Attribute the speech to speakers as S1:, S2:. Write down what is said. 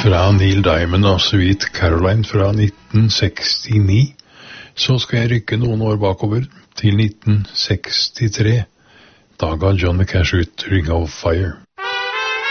S1: fra Neil Diamond og Sweet Caroline fra 1969. Så skal jeg rykke noen år bakover til 1963. Da ga Johnny Cash ut Ring of Fire.